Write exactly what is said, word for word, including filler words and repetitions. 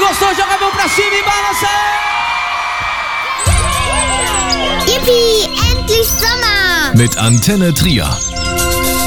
gostou, joga a mão pra cima e balança! Yippie, endlich Sommer! Mit Antenne Trier.